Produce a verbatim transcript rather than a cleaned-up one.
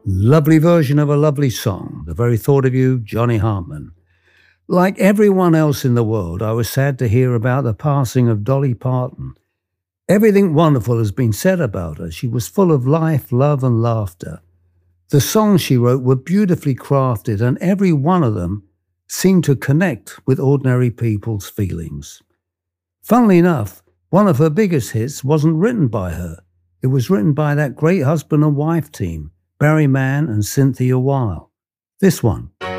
Lovely version of a lovely song. The very thought of you, Johnny Hartman. Like everyone else in the world, I was sad to hear about the passing of Dolly Parton. Everything wonderful has been said about her. She was full of life, love, and laughter. The songs she wrote were beautifully crafted, and every one of them seemed to connect with ordinary people's feelings. Funnily enough, one of her biggest hits wasn't written by her. It was written by that great husband and wife team, Barry Mann and Cynthia Weil. This one.